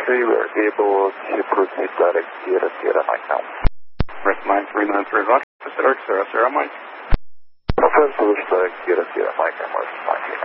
We are able to proceed direct Sierra Mike now. Rest mine 393 Roger, Pacific, Sierra Mike. Offensive, direct Sierra Mike, and Mike.